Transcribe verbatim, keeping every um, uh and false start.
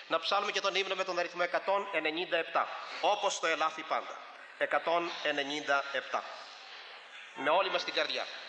Να ψάλουμε και τον ύμνο με τον αριθμό εκατόν ενενήντα επτά, όπως το ελάφι πάντα. εκατόν ενενήντα επτά. Με όλη μας την καρδιά.